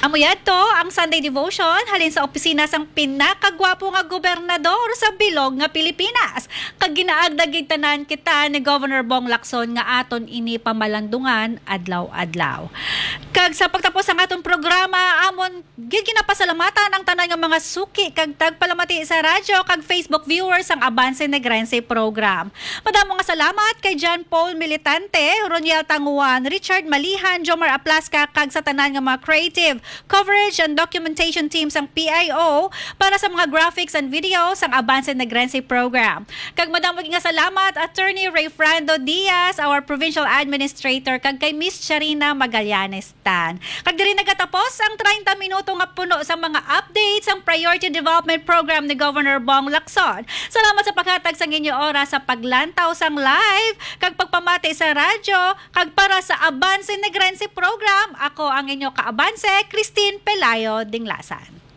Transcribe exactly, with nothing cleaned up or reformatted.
Amuyad to ang Sunday Devotion halin sa opisina sang pinakagwapo nga gobernador sa bilog nga Pilipinas. Kag ginaagdagig tanan kita ni Governor Bong Lacson nga aton ini pamalandungan adlaw-adlaw. Kag sa pagtapos ang aton programa, amon gid ginapasalamatan ang tanan nga mga suki kag tagpalamati sa radyo kag Facebook viewers ang Avance Negrense program. Madamo nga salamat kay John Paul Militante, Roniel Tanguan, Richard Malihan, Jomar Aplaska kag sa tanan nga mga creative coverage and documentation teams ang P I O para sa mga graphics and videos ang Avance Negrense program. Kag madamo nga salamat Attorney Ray Frando Diaz, our provincial administrator, kag kay Miss Charina Magallanes Tan. Kag diri nagatapos ang thirty minuto nga puno sa mga updates ang Priority Development Program ni Governor Bong Lacson. Salamat sa paghatag sa inyo oras sa paglantaw sang live kag pagpamati sa radyo kag para sa Avance Negrense program. Ako ang inyo ka-Avance, Christine Pelayo Dinglasan.